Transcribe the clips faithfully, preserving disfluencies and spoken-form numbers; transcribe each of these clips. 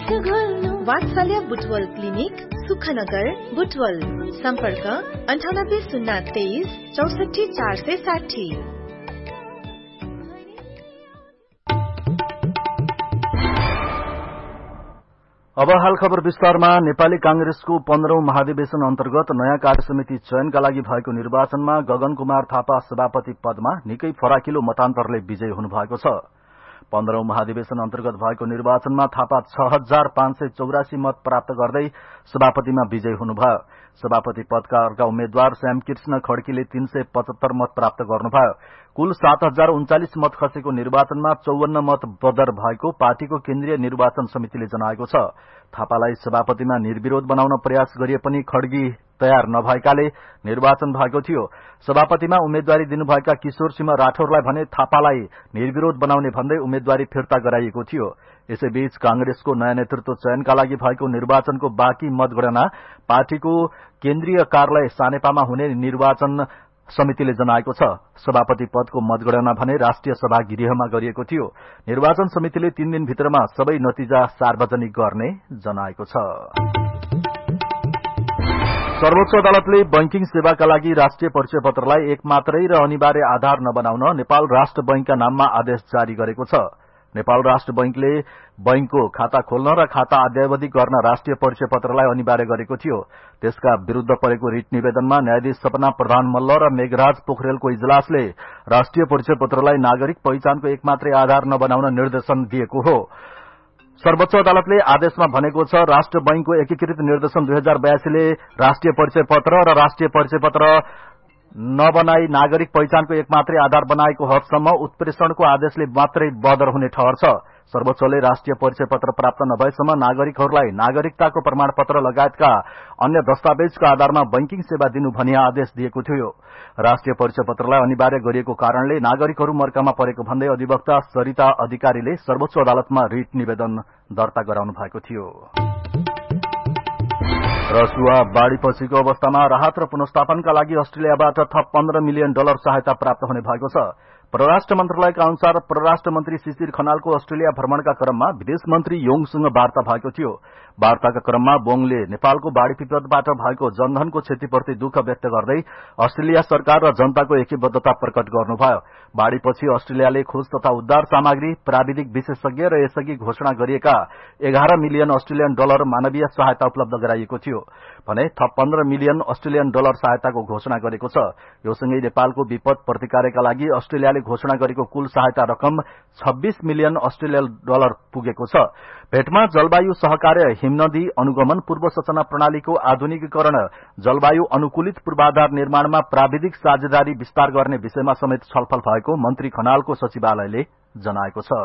वात्सल्य बुटवल क्लिनिक सुखनगर बुटवल सम्पर्क अन्ठानब्बे शून्य तेइस चौसठी चार सय साठी। अब हाल खबर विस्तारमा। नेपाली कांग्रेसको पन्ध्रौं महाधिवेशन अन्तर्गत नयाँ कार्यसमिति चयनका लागि भएको निर्वाचनमा गगन कुमार थापा सभापति पदमा निकै फराकिलो मतान्तरले विजयी हुनुभएको छ। पन्ध्रौं महाधिवेशन अन्तर्गत भएको निर्वाचनमा थापा छ हजार पाँच सय चौरासी मत प्राप्त गर्दै सभापतिमा विजयी हुनुभयो। सभापति पदका अर्का उम्मेद्वार श्यामकृष्ण खड्कीले तीन सय पचहत्तर मत प्राप्त गर्नुभयो। कुल सात हजार उन्चालिस मत खसेको निर्वाचनमा चौवन्न मत बदर भएको पार्टीको केन्द्रीय निर्वाचन समितिले जनाएको छ। थापालाई सभापतिमा निर्विरोध बनाउन प्रयास गरिए पनि खड्गी तयार नभएकाले निर्वाचन भएको थियो। सभापतिमा उम्मेद्वारी दिनुभएका किशोर सिंह राठौरलाई भने थापालाई निर्विरोध बनाउने भन्दै उम्मेद्वारी फिर्ता गराइएको थियो। यसैबीच कांग्रेसको नयाँ नेतृत्व चयनका लागि भएको निर्वाचनको बाँकी मतगणना पार्टीको केन्द्रीय कार्यालय सानेपामा हुने निर्वाचन समितिले जनाएको छ। सभापति पदको मतगणना भने राष्ट्रिय सभा गृहमा गरिएको थियो। निर्वाचन समितिले तीन दिनभित्रमा सबै नतिजा सार्वजनिक गर्ने जनाएको छ। सर्वोच्च अदालतले बैंकिङ सेवाका लागि राष्ट्रिय परिचय पत्रलाई एक मात्रै र अनिवार्य आधार नबनाउन नेपाल राष्ट्र बैंकका नाममा आदेश जारी गरेको छ। नेपाल राष्ट्र बैंकले बैंकको खाता खोल्न र खाता अद्यावधि गर्न राष्ट्रिय परिचय पत्रलाई अनिवार्य गरेको थियो। त्यसका विरूद्ध परेको रिट निवेदनमा न्यायाधीश सपना प्रधान मल्ल र मेघराज पोखरेलको इजलासले राष्ट्रिय परिचय पत्रलाई नागरिक पहिचानको एक मात्रै आधार नबनाउन निर्देशन दिएको हो। सर्वोच्च अदालतले आदेशमा भनेको छ, राष्ट्र बैंकको एकीकृत निर्देशन दुई हजार बयासीले राष्ट्रिय परिचय पत्र र राष्ट्रिय परिचय पत्र नबनाई नागरिक पहिचानको एक मात्रै आधार बनाएको हदसम्म उत्प्रेषणको आदेशले मात्रै बदर हुने ठहर छ। सर्वोच्चले राष्ट्रिय परिचय पत्र प्राप्त नभएसम्म नागरिकहरूलाई नागरिकताको प्रमाणपत्र लगायतका अन्य दस्तावेजका आधारमा बैंकिङ सेवा दिनु भनी आदेश दिएको थियो। राष्ट्रिय परिचय पत्रलाई अनिवार्य गरिएको कारणले नागरिकहरू मर्कामा परेको भन्दै अधिवक्ता सरिता अधिकारीले सर्वोच्च अदालतमा रिट निवेदन दर्ता गराउनु भएको थियो। रसुवा बाढ़ीपछिको अवस्थामा राहत र पुनर्स्थापनका लागि अस्ट्रेलियाबाट थप पन्ध्र मिलियन डलर सहायता प्राप्त हुने भएको छ। परराष्ट्र मन्त्रालयका अनुसार परराष्ट्र मन्त्री शिशिर खनालको अस्ट्रेलिया भ्रमणका क्रममा विदेश मन्त्री योङसँग वार्ता भएको थियो। वार्ताका क्रममा बोङले नेपालको बाढ़ी विपदबाट भएको जनधनको क्षतिप्रति दुःख व्यक्त गर्दै अस्ट्रेलिया सरकार र जनताको एकीबद्धता प्रकट गर्नुभयो। बाढ़ीपछि अस्ट्रेलियाले खोज तथा उद्धार सामग्री, प्राविधिक विशेषज्ञ र यसअघि घोषणा गरिएका एघार मिलियन अस्ट्रेलियन डलर मानवीय सहायता उपलब्ध गराइएको थियो भने थप पन्ध्र मिलियन अस्ट्रेलियन डलर सहायताको घोषणा गरेको छ। यो सँगै नेपालको विपद प्रतिकारका लागि अस्ट्रेलियाले घोषणा गरेको कुल सहायता रकम छब्बीस मिलियन अस्ट्रेलियन डलर पुगेको छ। भेटमा जलवायु सहकार्य, हिमनदी अनुगमन, पूर्व सूचना प्रणालीको आधुनिकीकरण, जलवायु अनुकूलित पूर्वाधार निर्माणमा प्राविधिक साझेदारी विस्तार गर्ने विषयमा समेत छलफल भएको मन्त्री खनालको सचिवालयले जनाएको छ।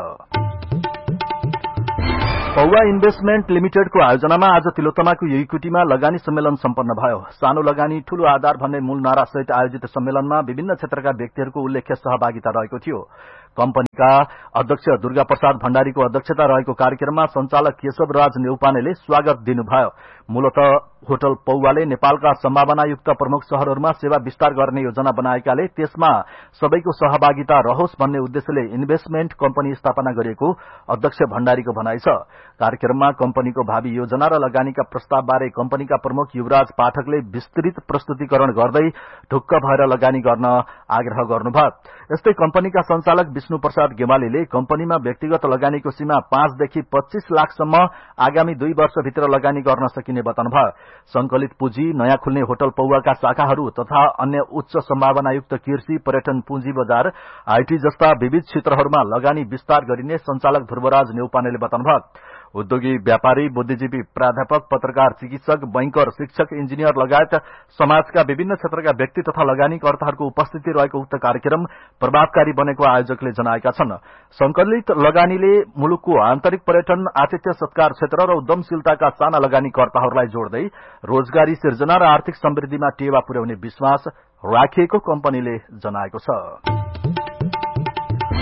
पौवा इन्भेस्टमेन्ट लिमिटेडको आयोजनामा आज तिलोत्तमाको इक्विटीमा लगानी सम्मेलन सम्पन्न भयो। सानो लगानी ठूलो आधार भन्ने मूल नारासहित आयोजित सम्मेलनमा विभिन्न क्षेत्रका व्यक्तिहरूको उल्लेख्य सहभागिता रहेको थियो। कम्पनीका अध्यक्ष दुर्गा प्रसाद भण्डारीको अध्यक्षता रहेको कार्यक्रममा संचालक केशव राज नेउपानेले स्वागत दिनुभयो। मूलतः होटल पौवाले नेपालका सम्भावनायुक्त प्रमुख शहरहरूमा सेवा विस्तार गर्ने योजना बनाएकाले त्यसमा सबैको सहभागिता रहोस् भन्ने उद्देश्यले इन्भेस्टमेन्ट कम्पनी स्थापना गरिएको अध्यक्ष भण्डारीको भनाइ छ। कार्यक्रममा कम्पनीको भावी योजना र लगानीका प्रस्तावबारे कम्पनीका प्रमुख युवराज पाठकले विस्तृत प्रस्तुतिकरण गर्दै ढुक्क भएर लगानी गर्न आग्रह गर्नुभयो। यस्तै कम्पनीका संचालक विष्णु प्रसाद गेवालीले कम्पनीमा व्यक्तिगत लगानीको सीमा पाँचदेखि पच्चीस लाखसम्म आगामी दुई वर्षभित्र लगानी गर्न सकिने बताउनुभयो। संकलित पुँजी, नयाँ खुल्ने होटल पौवाका शाखाहरू तथा अन्य उच्च सम्भावनायुक्त कृषि, पर्यटन पुँजी बजार, आईटी जस्ता विविध क्षेत्रहरूमा लगानी विस्तार गरिने संचालक ध्रुवराज नेउपानेले बताउनुभयो। उद्योगी, व्यापारी, बुद्धिजीवी, प्राध्यापक, पत्रकार, चिकित्सक, बैंकर, शिक्षक, इन्जिनियर लगायत समाजका विभिन्न क्षेत्रका व्यक्ति तथा लगानीकर्ताहरूको उपस्थिति रहेको उक्त कार्यक्रम प्रभावकारी बनेको आयोजकले जनाएका छन्। संकलित लगानीले मुलुकको आन्तरिक पर्यटन, आतिथ्य सत्कार क्षेत्र र उद्यमशीलताका साना लगानीकर्ताहरूलाई जोड्दै रोजगारी सिर्जना र आर्थिक समृद्धिमा टेवा पुर्याउने विश्वास राखिएको कम्पनीले जनाएको छ।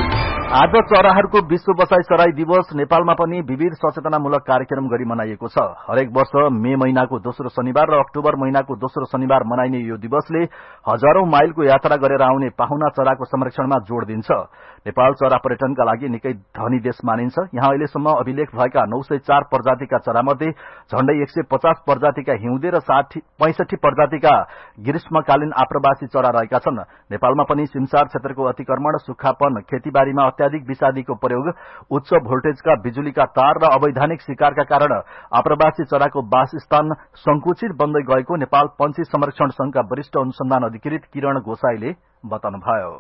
आज चराहरूको विश्व बसाई चराई दिवस नेपालमा पनि विविध सचेतनामूलक कार्यक्रम गरी मनाइएको छ। हरेक वर्ष मे महिनाको दोस्रो शनिबार र अक्टोबर महिनाको दोस्रो शनिबार मनाइने यो दिवसले हजारौं माइलको यात्रा गरेर आउने पाहुना चराको संरक्षणमा जोड़ दिन्छ। नेपाल चरा पर्यटनका लागि निकै धनी देश मानिन्छ। यहाँ अहिलेसम्म अभिलेख भएका नौ सय चार प्रजातिका चरामध्ये झण्डै एक सय पचास प्रजातिका हिउँदे र पैंसठी प्रजातिका ग्रीष्मकालीन आप्रवासी चरा रहेका छन्। नेपालमा पनि सिमसार क्षेत्रको अतिक्रमण, सुक्खापन, खेतीबारीमा अत्याधिक विषादीको प्रयोग, उच्च भोल्टेजका बिजुलीका तार र अवैधानिक शिकारका कारण आप्रवासी चराको वासस्थान संकुचित बन्दै गएको नेपाल पंक्षी संरक्षण संघका वरिष्ठ अनुसन्धान अधिकृत किरण गोसाईले बताउनुभयो।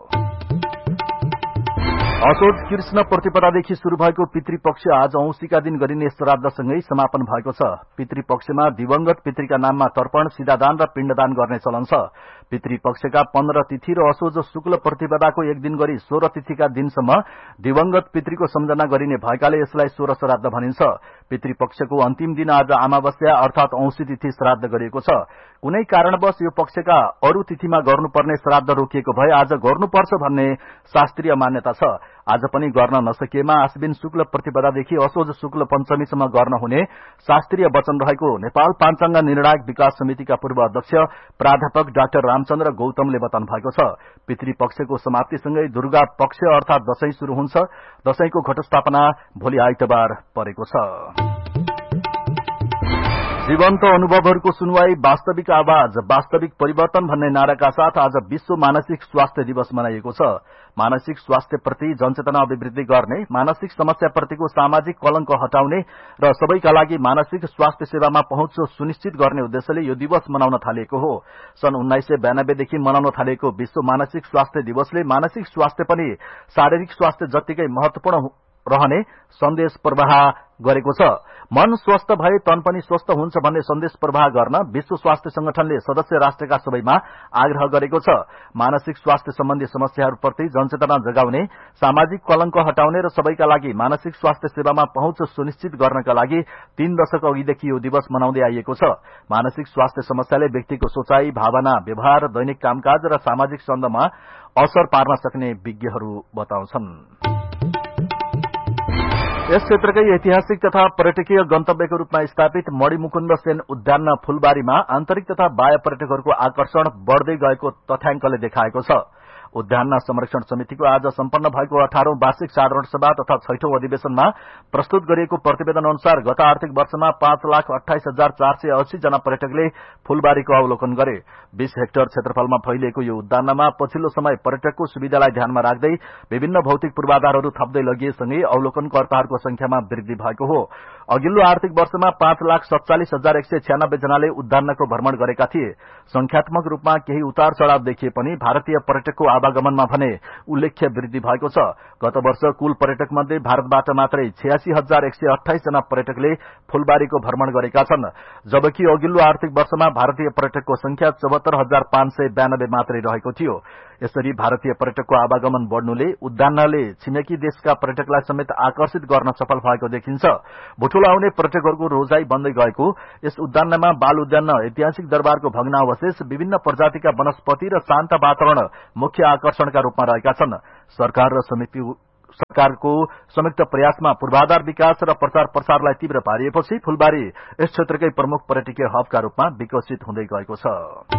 असोज कृष्ण प्रतिपदादेखि शुरू भएको पितृपक्ष आज औंसीका दिन गरिने श्राद्धसँगै समापन भएको छ। पितृपक्षमा दिवंगत पितृका नाममा तर्पण, सिधादान र पिण्डदान गर्ने चलन छ। पितृपक्षका पन्ध्र तिथि र असोज शुक्ल प्रतिपदाको एक दिन गरी सोह्र तिथिका दिनसम्म दिवंगत पितृको सम्झना गरिने भएकाले यसलाई सोह्र श्राद्ध भनिन्छ। पितृपक्षको अन्तिम दिन आज अमावस्या अर्थात औंसी तिथि श्राद्ध गरिएको छ। कुनै कारणवश यो पक्षका अरू तिथिमा गर्नुपर्ने श्राद्ध रोकिएको भए आज गर्नुपर्छ भन्ने शास्त्रीय मान्यता छ। आज पनि गर्न नसकिएमा आश्विन शुक्ल प्रतिपदादेखि असोज शुक्ल पञ्चमीसम्म गर्न हुने शास्त्रीय वचन रहेको नेपाल पाञ्चाङ्ग निर्णायक विकास समितिका पूर्व अध्यक्ष प्राध्यापक डाक्टर रामचन्द्र गौतमले बताउनु भएको छ। पितृपक्षको समाप्तिसँगै दुर्गा पक्ष अर्थात दशैं शुरू हुन्छ। दशैंको घटस्थापना भोलि आइतबार परेको छ। जीवन्त अनुभवहरूको सुनवाई, वास्तविक आवाज, वास्तविक परिवर्तन भन्ने नाराका साथ आज विश्व मानसिक स्वास्थ्य दिवस मनाइएको छ। मानसिक स्वास्थ्य प्रति जनचेतना अभिवृद्धि गर्ने, मानसिक समस्याप्रतिको सामाजिक कलंक हटाउने र सबैका लागि मानसिक स्वास्थ्य सेवामा पहुँच सुनिश्चित गर्ने उद्देश्यले यो दिवस मनाउन थालिएको हो। सन् उन्नाइस सय बयानब्बेदेखि मनाउन थालिएको विश्व मानसिक स्वास्थ्य दिवसले मानसिक स्वास्थ्य पनि शारीरिक स्वास्थ्य जत्तिकै महत्वपूर्ण रहने सन्देश प्रवाह गरेको छ। मन स्वस्थ भए तन पनि स्वस्थ हुन्छ भन्ने सन्देश प्रवाह गर्न विश्व स्वास्थ्य संगठनले सदस्य राष्ट्रका सबैमा आग्रह गरेको छ। मानसिक स्वास्थ्य सम्बन्धी समस्याहरूप्रति जनचेतना जगाउने, सामाजिक कलंक हटाउने र सबैका लागि मानसिक स्वास्थ्य सेवामा पहुँच सुनिश्चित गर्नका लागि तीन दशक अघिदेखि यो दिवस मनाउँदै आइएको छ। मानसिक स्वास्थ्य समस्याले व्यक्तिको सोचाइ, भावना, व्यवहार, दैनिक कामकाज र सामाजिक सन्धमा असर पार्न सक्ने विज्ञहरू बताउँछन्। यस क्षेत्रकै ऐतिहासिक तथा पर्यटकीय गन्तव्यको रूपमा स्थापित मणिमुकुन्द सेन उद्यान फूलबारीमा आन्तरिक तथा बाह्य पर्यटकहरूको आकर्षण बढ़दै गएको तथ्याङ्कले देखाएको छ। उद्यान संरक्षण समितिको आज सम्पन्न भएको अठारौं वार्षिक साधारण सभा तथा छैठौं अधिवेशनमा प्रस्तुत गरिएको प्रतिवेदन अनुसार गत आर्थिक वर्षमा पाँच लाख अठाइस हजार चार सय अस्सी जना पर्यटकले फूलबारीको अवलोकन गरे। बीस हेक्टर क्षेत्रफलमा फैलिएको यो उद्यानमा पछिल्लो समय पर्यटकको सुविधालाई ध्यानमा राख्दै विभिन्न भौतिक पूर्वाधारहरू थप्दै लगिएसँगै अवलोकनकर्ताहरूको संख्यामा वृद्धि भएको हो। अघिल्लो आर्थिक वर्षमा पाँच लाख सत्तालिस हजार एक सय छ्यानब्बे जनाले उद्यानको भ्रमण गरेका थिए। संख्यात्मक रूपमा केही उतार चढ़ाव देखिए पनि भारतीय पर्यटकको आवागमनमा भने उल्लेख्य वृद्धि भएको छ। गत वर्ष कुल पर्यटक मध्ये भारतबाट मात्रै छयासी हजार एक सय अठाइस जना पर्यटकले फूलबारीको भ्रमण गरेका छन्, जबकि अघिल्लो आर्थिक वर्षमा भारतीय पर्यटकको संख्या चौहत्तर हजार पाँच सय बयानब्बे मात्रै रहेको थियो। यसरी भारतीय पर्यटकको आवागमन बढ़नुले उद्यानले छिमेकी देशका पर्यटकलाई समेत आकर्षित गर्न सफल भएको देखिन्छ। भुटुल आउने पर्यटकहरूको रोजाई बन्दै गएको यस उद्यानमा बाल उद्यान, ऐतिहासिक दरबारको भग्नावशेष, विभिन्न प्रजातिका वनस्पति र शान्त वातावरण मुख्य आकर्षणका रूपमा रहेका छन्। सरकार र समिति सरकारको संयुक्त प्रयासमा पूर्वाधार विकास र प्रचार प्रसारलाई तीव्र पारिएपछि फूलबारी यस क्षेत्रकै प्रमुख पर्यटकीय हबका रूपमा विकसित हुँदै गएको छ।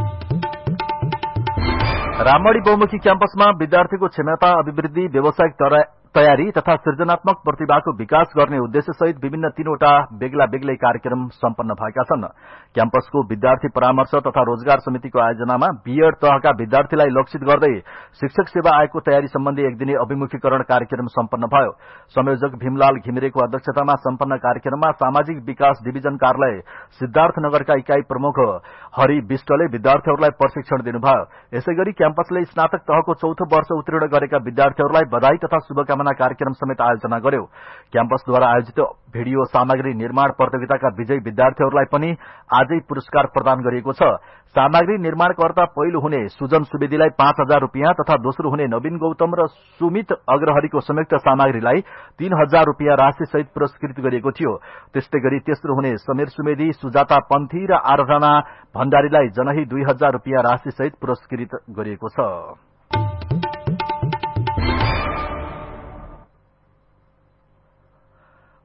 राममणी बहुमुखी क्याम्पसमा विद्यार्थीको क्षमता अभिवृद्धि, व्यावसायिक तयारी तथा सृजनात्मक प्रतिभाको विकास गर्ने उद्देश्यसहित विभिन्न तीनवटा बेग्ला बेग्लै कार्यक्रम सम्पन्न भएका छन्। क्याम्पसको विद्यार्थी परामर्श तथा रोजगार समितिको आयोजनामा बीएड तहका विद्यार्थीलाई लक्षित गर्दै शिक्षक सेवा आयोगको तयारी सम्बन्धी एक दिने अभिमुखीकरण कार्यक्रम सम्पन्न भयो। संयोजक भीमलाल घिमिरेको अध्यक्षतामा सम्पन्न कार्यक्रममा सामाजिक विकास डिभिजन कार्यालय सिद्धार्थनगरका इकाई प्रमुख हरि विष्टले विद्यार्थीहरूलाई प्रशिक्षण दिनुभयो। यसैगरी क्याम्पसले स्नातक तहको चौथो वर्ष उत्तीर्ण गरेका विद्यार्थीहरूलाई बधाई तथा शुभकामना कार्यक्रम समेत आयोजना गर्यो। क्याम्पसद्वारा आयोजित भिडियो सामग्री निर्माण प्रतियोगिताका विजयी विद्यार्थीहरूलाई पनि आजै पुरस्कार प्रदान गरिएको छ। सामग्री निर्माणकर्ता पहिलो हुने सुजन सुवेदीलाई पाँच हजार रूपियाँ तथा दोस्रो हुने नवीन गौतम र सुमित अग्रहरीको संयुक्त सामग्रीलाई तीन हजार रूपियाँ राशि सहित पुरस्कृत गरिएको थियो। त्यस्तै गरी तेस्रो हुने समीर सुवेदी, सुजाता पन्थी र आराधना भण्डारीलाई जनही दुई हजार रूपियाँ राशि सहित पुरस्कृत गरिएको छ।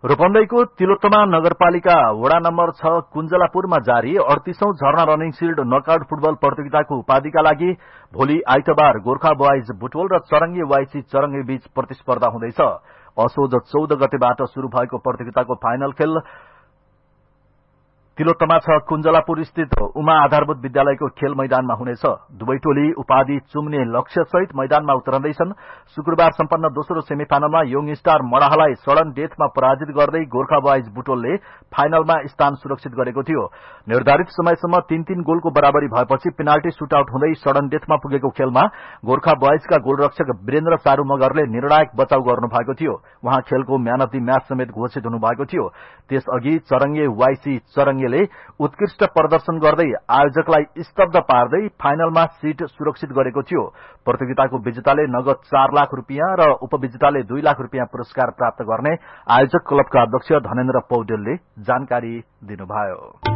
रूपन्देहीको तिलोत्तमा नगरपालिका वडा नम्बर छ कुञ्जलापुरमा जारी अडतीसौं झरना रनिङ शिल्ड नकआउट फुटबल प्रतियोगिताको उपाधिका लागि भोलि आइतबार गोर्खा बोइज बुटवल र चरङ्गे वाइसी चरङ्गे बीच प्रतिस्पर्धा हुँदैछ। असोज चौध गतेबाट शुरू भएको प्रतियोगिताको फाइनल खेल तिलोत्तमा छ कुञ्जलापुर स्थित उमा आधारभूत विद्यालयको खेल मैदानमा हुनेछ। दुवै टोली उपाधि चुम्ने लक्ष्यसहित मैदानमा उत्रँदैछन्। शुक्रबार सम्पन्न दोस्रो सेमिफाइनलमा योङ स्टार मडाहालाई सडन डेथमा पराजित गर्दै गोर्खा बोइज बुटोलले फाइनलमा स्थान सुरक्षित गरेको थियो। निर्धारित समयसम्म तीन तीन गोलको बराबरी भएपछि पेनाल्टी सुटआउट हुँदै सडन डेथमा पुगेको खेलमा गोर्खा बोइजका गोलरक्षक वीरेन्द्र चारू मगरले निर्णायक बचाउ गर्नुभएको थियो। उहाँ खेलको म्यान अफ द म्याच समेत घोषित हुनुभएको थियो। त्यसअघि चरङ्गे वाइसी चरङ्गे उत्कृष्ट प्रदर्शन गर्दै आयोजकलाई स्तब्ध पार्दै फाइनलमा सीट सुरक्षित गरेको थियो। प्रतियोगिताको विजेताले नगद चार लाख रूपियाँ र उपविजेताले दुई लाख रूपियाँ पुरस्कार प्राप्त गर्ने आयोजक क्लबका अध्यक्ष धनेन्द्र पौडेलले जानकारी दिनुभयो।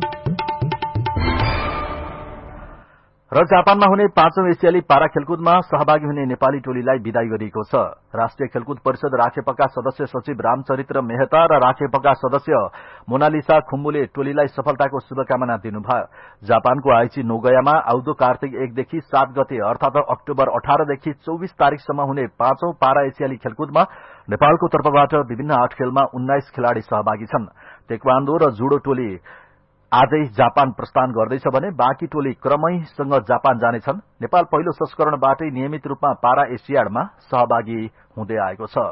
र जापानमा हुने पाँचौं एसियाली पारा खेलकुदमा सहभागी हुने नेपाली टोलीलाई विदाई गरिएको छ। राष्ट्रिय खेलकुद परिषद राखेपका सदस्य सचिव रामचरित्र मेहता र राखेपका सदस्य मोनालिसा खुम्बुले टोलीलाई सफलताको शुभकामना दिनुभयो। जापानको आइची नोगयामा आउँदो कार्तिक एकदेखि सात गते अर्थात अक्टोबर अठारदेखि चौबीस तारिकसम्म हुने पाँचौं पारा एसियाली खेलकुदमा नेपालको तर्फबाट विभिन्न आठ खेलमा उन्नाइस खेलाड़ी सहभागी छन्। तेक्वान्दो र जुडो टोली आजै जापान प्रस्थान गर्दैछ भने बाँकी टोली क्रमैसँग जापान जानेछन्। नेपाल पहिलो संस्करणबाटै नियमित रूपमा पारा एसियाडमा सहभागी हुँदै आएको छ।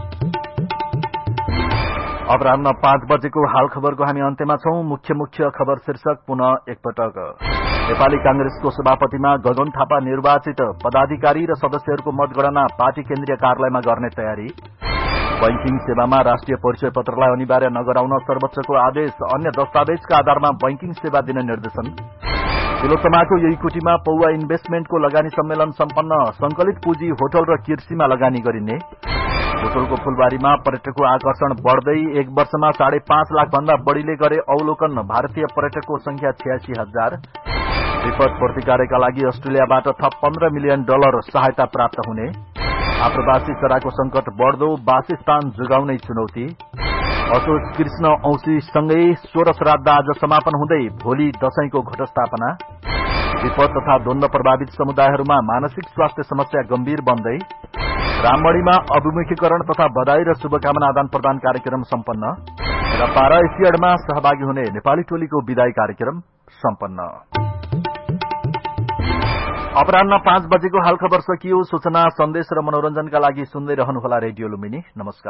अपराह्न पाँच बजेको हाल खबरको हामी अन्त्यमा छौं। मुख्य मुख्य खबर शीर्षक पुनः एकपटक। नेपाली कांग्रेसको सभापतिमा गगन थापा निर्वाचित, पदाधिकारी र सदस्यहरूको मतगणना पार्टी केन्द्रीय कार्यालयमा गर्ने तयारी। बैंकिङ सेवामा राष्ट्रिय परिचय पत्रलाई अनिवार्य नगराउन सर्वोच्चको आदेश, अन्य दस्तावेजका आधारमा बैंकिङ सेवा दिने निर्देशन। तिलोत्तमाको यहीकुटीमा पौवा इन्भेस्टमेन्टको लगानी सम्मेलन सम्पन्न, संकलित पुँजी होटल र कृषिमा लगानी गरिने। होटलको फूलबारीमा पर्यटकको आकर्षण बढ़दै एक वर्षमा साढे पाँच लाख भन्दा बढ़ीले गरे अवलोकन, भारतीय पर्यटकको संख्या छयासी हजार। विपद प्रतिकारका लागि अस्ट्रेलियाबाट थप पन्ध्र मिलियन डलर सहायता प्राप्त हुने। आप्रवासी चराको संकट बढ़दो, वासस्थान जोगाउनै चुनौती। असोज कृष्ण औँसीसँगै सोह्र श्राद्ध आज समापन हुँदै भोलि दशैंको घटस्थापना। विपद तथा द्वन्द प्रभावित समुदायहरूमा मानसिक स्वास्थ्य समस्या गम्भीर बन्दै। राममणीमा अभिमुखीकरण तथा बधाई र शुभकामना आदान प्रदान कार्यक्रम सम्पन्न र पारा एसियाडमा सहभागी हुने नेपाली टोलीको विदाई कार्यक्रम सम्पन्न। अपराह्न पाँच बजेको हाल खबर सकियो। सूचना, सन्देश र मनोरञ्जनका लागि सुन्दै रहनुहोला रेडियो लुम्बिनी। नमस्कार।